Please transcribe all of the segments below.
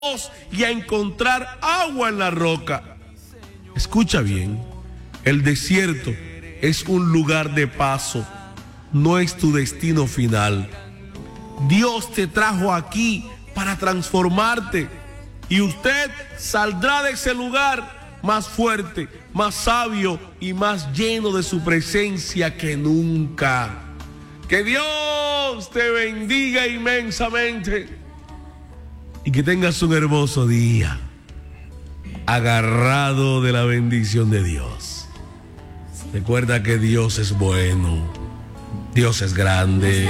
y a encontrar agua en la roca. Escucha bien, el desierto es un lugar de paso, no es tu destino final. Dios te trajo aquí para transformarte y usted saldrá de ese lugar más fuerte, más sabio y más lleno de su presencia que nunca. Que Dios te bendiga inmensamente y que tengas un hermoso día, agarrado de la bendición de Dios. Recuerda que Dios es bueno, Dios es grande.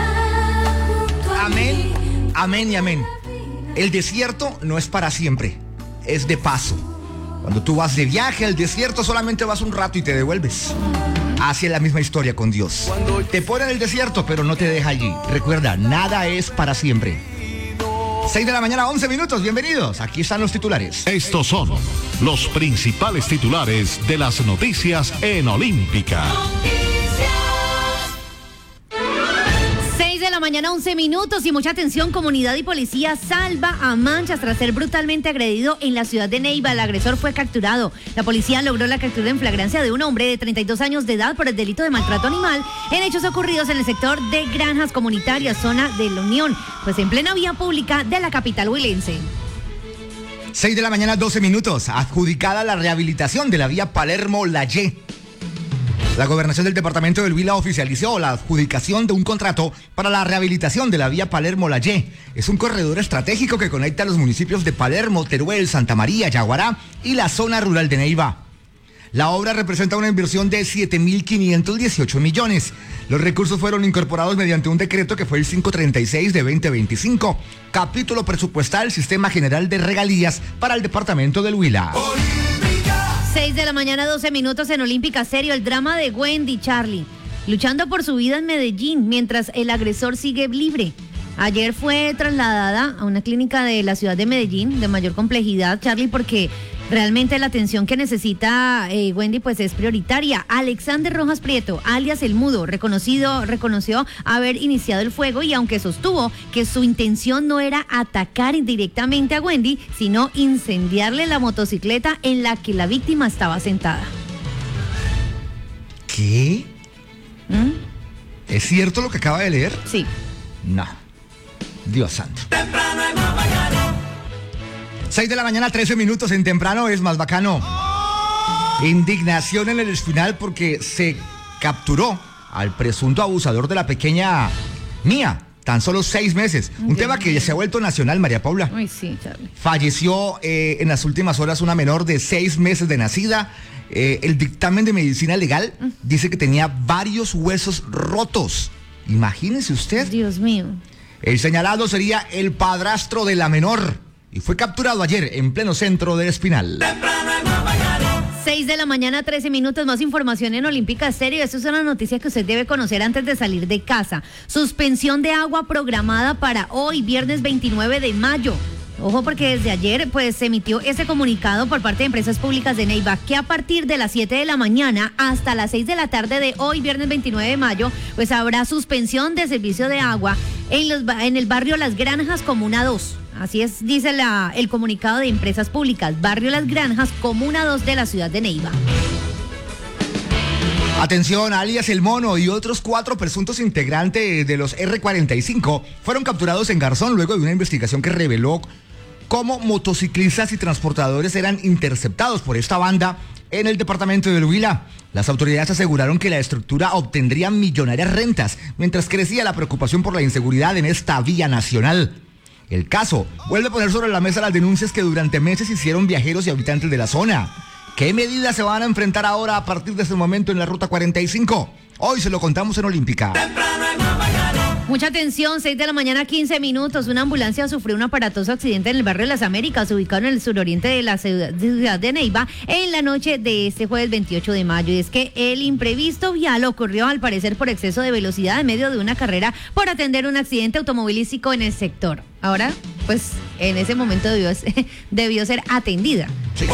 Amén, amén y amén. El desierto no es para siempre, es de paso. Cuando tú vas de viaje al desierto solamente vas un rato y te devuelves. Así es la misma historia con Dios. Te pone en el desierto pero no te deja allí. Recuerda, nada es para siempre. 6 de la mañana, 11 minutos, bienvenidos. Aquí están los titulares. Estos son los principales titulares de las noticias en Olímpica. 6 de la mañana, 11 minutos y mucha atención, comunidad y policía salva a Manchas tras ser brutalmente agredido en la ciudad de Neiva. El agresor fue capturado. La policía logró la captura en flagrancia de un hombre de 32 años de edad por el delito de maltrato animal en hechos ocurridos en el sector de Granjas Comunitarias, zona de La Unión, pues en plena vía pública de la capital huilense. 6 de la mañana, 12 minutos, adjudicada la rehabilitación de la vía Palermo-Layé. La gobernación del departamento del Huila oficializó la adjudicación de un contrato para la rehabilitación de la vía Palermo-Layé. Es un corredor estratégico que conecta los municipios de Palermo, Teruel, Santa María, Yaguará y la zona rural de Neiva. La obra representa una inversión de 7.518 millones. Los recursos fueron incorporados mediante un decreto que fue el 536 de 2025, capítulo presupuestal Sistema General de Regalías para el departamento del Huila. 6 de la mañana, 12 minutos en Olímpica Serio, el drama de Wendy Charlie, luchando por su vida en Medellín mientras el agresor sigue libre. Ayer fue trasladada a una clínica de la ciudad de Medellín de mayor complejidad, Charlie, porque realmente la atención que necesita Wendy pues es prioritaria. Alexander Rojas Prieto, alias El Mudo, reconoció haber iniciado el fuego y aunque sostuvo que su intención no era atacar indirectamente a Wendy, sino incendiarle la motocicleta en la que la víctima estaba sentada. ¿Qué? ¿Es cierto lo que acaba de leer? Sí. No. Dios santo. 6 de la mañana, 13 minutos en Temprano es más bacano. Indignación en el Espinal porque se capturó al presunto abusador de la pequeña Mía, tan solo 6 meses. Un tema que ya se ha vuelto nacional, María Paula. Ay, sí, Charlie. Falleció en las últimas horas una menor de 6 meses de nacida. El dictamen de medicina legal dice que tenía varios huesos rotos. Imagínese usted. Dios mío. El señalado sería el padrastro de la menor y fue capturado ayer en pleno centro del Espinal. 6 de la mañana, 13 minutos, más información en Olímpica Estéreo. Esto es una noticia que usted debe conocer antes de salir de casa. Suspensión de agua programada para hoy, viernes 29 de mayo. Ojo, porque desde ayer pues se emitió ese comunicado por parte de Empresas Públicas de Neiva que a partir de las 7 de la mañana hasta las 6 de la tarde de hoy, viernes 29 de mayo, pues habrá suspensión de servicio de agua en el barrio Las Granjas, Comuna 2. Así es, dice el comunicado de Empresas Públicas, barrio Las Granjas, Comuna 2 de la ciudad de Neiva. Atención, alias El Mono y otros 4 presuntos integrantes de los R45 fueron capturados en Garzón luego de una investigación que reveló cómo motociclistas y transportadores eran interceptados por esta banda en el departamento del Huila. Las autoridades aseguraron que la estructura obtendría millonarias rentas, mientras crecía la preocupación por la inseguridad en esta vía nacional. El caso vuelve a poner sobre la mesa las denuncias que durante meses hicieron viajeros y habitantes de la zona. ¿Qué medidas se van a enfrentar ahora a partir de este momento en la Ruta 45? Hoy se lo contamos en Olímpica. Mucha atención, 6 de la mañana, 15 minutos. Una ambulancia sufrió un aparatoso accidente en el barrio de Las Américas, ubicado en el suroriente de la ciudad de Neiva, en la noche de este jueves 28 de mayo. Y es que el imprevisto vial ocurrió, al parecer, por exceso de velocidad en medio de una carrera por atender un accidente automovilístico en el sector. Ahora, pues, en ese momento debió ser atendida. Sí.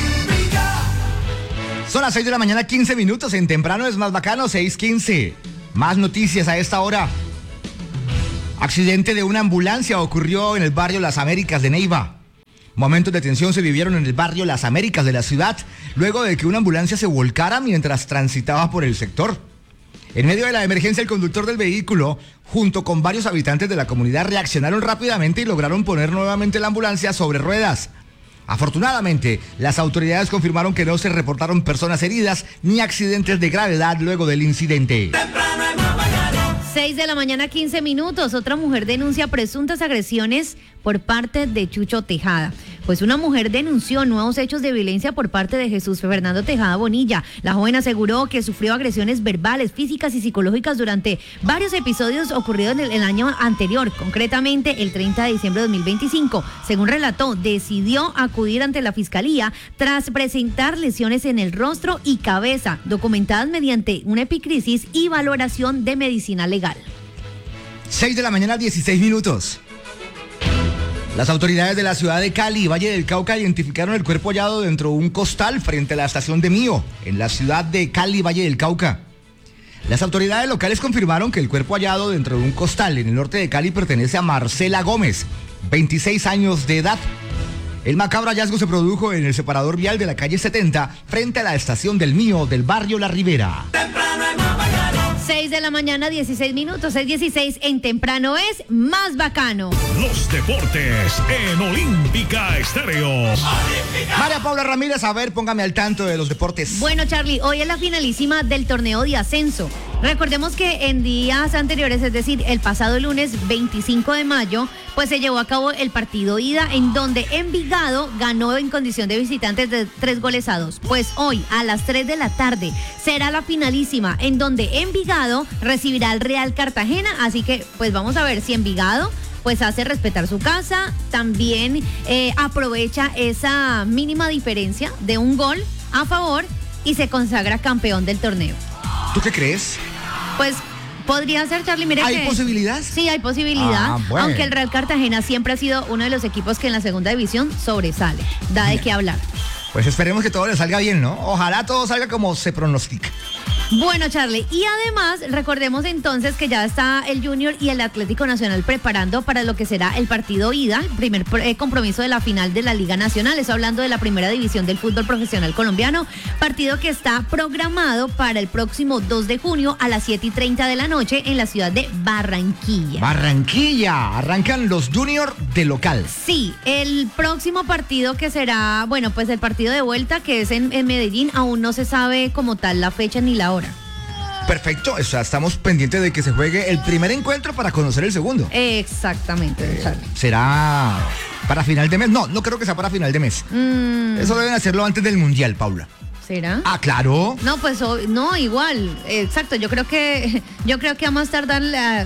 Son las 6 de la mañana, 15 minutos. En Temprano es más bacano, 6:15. Más noticias a esta hora. Accidente de una ambulancia ocurrió en el barrio Las Américas de Neiva. Momentos de tensión se vivieron en el barrio Las Américas de la ciudad, luego de que una ambulancia se volcara mientras transitaba por el sector. En medio de la emergencia, el conductor del vehículo, junto con varios habitantes de la comunidad, reaccionaron rápidamente y lograron poner nuevamente la ambulancia sobre ruedas. Afortunadamente, las autoridades confirmaron que no se reportaron personas heridas ni accidentes de gravedad luego del incidente. 6 de la mañana, 15 minutos. Otra mujer denuncia presuntas agresiones por parte de Chucho Tejada. Pues una mujer denunció nuevos hechos de violencia por parte de Jesús Fernando Tejada Bonilla. La joven aseguró que sufrió agresiones verbales, físicas y psicológicas durante varios episodios ocurridos en el año anterior, concretamente el 30 de diciembre de 2025. Según relató, decidió acudir ante la fiscalía tras presentar lesiones en el rostro y cabeza, documentadas mediante una epicrisis y valoración de medicina legal. 6 de la mañana, 16 minutos. Las autoridades de la ciudad de Cali y Valle del Cauca identificaron el cuerpo hallado dentro de un costal frente a la estación de Mío, en la ciudad de Cali y Valle del Cauca. Las autoridades locales confirmaron que el cuerpo hallado dentro de un costal en el norte de Cali pertenece a Marcela Gómez, 26 años de edad. El macabro hallazgo se produjo en el separador vial de la calle 70, frente a la estación del Mío del barrio La Ribera. 6 de la mañana, 16 minutos, 6:16 en Temprano es más bacano. Los deportes en Olímpica Estéreo. María Paula Ramírez, a ver, póngame al tanto de los deportes. Bueno, Charlie, hoy es la finalísima del torneo de ascenso. Recordemos que en días anteriores, es decir, el pasado lunes 25 de mayo, pues se llevó a cabo el partido ida en donde Envigado ganó en condición de visitantes de 3-2. Pues hoy a las 3 de la tarde será la finalísima en donde Envigado recibirá al Real Cartagena, así que pues vamos a ver si Envigado pues hace respetar su casa, también aprovecha esa mínima diferencia de un gol a favor y se consagra campeón del torneo. ¿Tú qué crees? Pues podría ser, Charlie, mire ¿Hay que posibilidad? Sí, hay posibilidad, bueno. aunque el Real Cartagena siempre ha sido uno de los equipos que en la segunda división sobresale, da de qué hablar. Pues esperemos que todo le salga bien, ¿no? Ojalá todo salga como se pronostica. Bueno, Charlie, y además recordemos entonces que ya está el Junior y el Atlético Nacional preparando para lo que será el partido ida, el primer compromiso de la final de la Liga Nacional. Eso hablando de la primera división del fútbol profesional colombiano, partido que está programado para el próximo 2 de junio a las 7:30 de la noche en la ciudad de Barranquilla. Barranquilla, arrancan los Junior de local. Sí, el próximo partido que será, bueno, pues el partido de vuelta que es en Medellín, aún no se sabe como tal la fecha ni la hora. Perfecto, o sea, estamos pendientes de que se juegue el primer encuentro para conocer el segundo. Exactamente, Charlie. ¿Será para final de mes? No creo que sea para final de mes. Eso deben hacerlo antes del Mundial, Paula. ¿Será? Ah, claro. No, pues no, igual, exacto, yo creo que a más tardar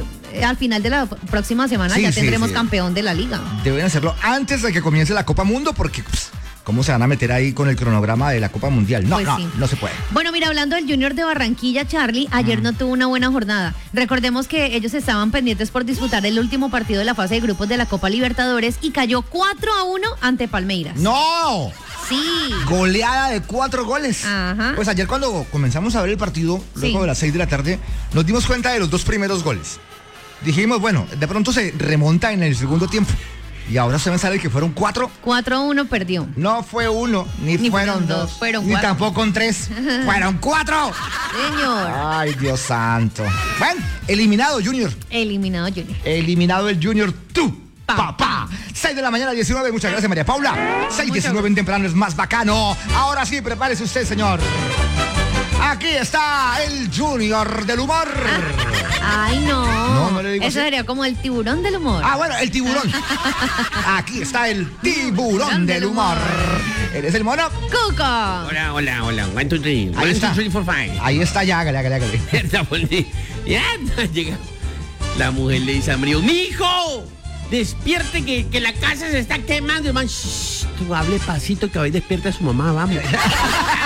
al final de la próxima semana Sí, ya sí, tendremos sí. campeón de la liga. Deben hacerlo antes de que comience la Copa Mundo porque ¿cómo se van a meter ahí con el cronograma de la Copa Mundial? No, Pues sí. no se puede. Bueno, mira, hablando del Junior de Barranquilla, Charlie, ayer no tuvo una buena jornada. Recordemos que ellos estaban pendientes por disputar el último partido de la fase de grupos de la Copa Libertadores y cayó 4-1 ante Palmeiras. ¡No! Sí. Goleada de 4 goles. Ajá. Pues ayer cuando comenzamos a ver el partido, luego Sí. de las 6 de la tarde, nos dimos cuenta de los 2 primeros goles. Dijimos, bueno, de pronto se remonta en el segundo tiempo. Y ahora se me sale que fueron 4. 4-1 perdió. No fue 1, ni fueron 2, fueron ni 4. tampoco 3, fueron 4. Señor. Ay, Dios santo. Bueno, eliminado Junior. Eliminado Junior. Eliminado el Junior, tú, Pa. papá. 6 de la mañana, 19. Muchas gracias, María Paula. 6:19 en Temprano es más bacano. Ahora sí, prepárese usted, señor. Aquí está el Junior del humor. Ay, no. No le digo Eso así. sería como el tiburón del humor. Ah, bueno, el tiburón. Aquí está el tiburón del humor. ¿Eres el mono? Cuco. Hola, 1, 2, 3. Ahí 1, está. 2, 3, 4, 5. Ahí está, ya, hágale. Ya llega. La mujer le dice a Mario, ¡mijo! Despierte que la casa se está quemando. Y el man, shh, tú hable pasito que hoy despierta a su mamá, vamos.